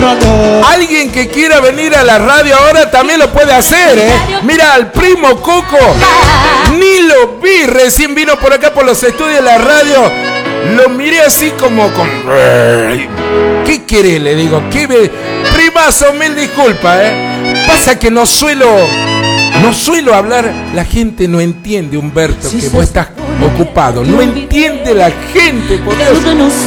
Alguien que quiera venir a la radio ahora también lo puede hacer, ¿eh? Mira, al primo Coco, ni lo vi, recién vino por acá por los estudios de la radio. Lo miré así como con... ¿Qué querés? Le digo, primazo, mil disculpas, ¿eh? Pasa que no suelo hablar, la gente no entiende, Humberto, que vos estás ocupado. No entiende la gente, por Dios.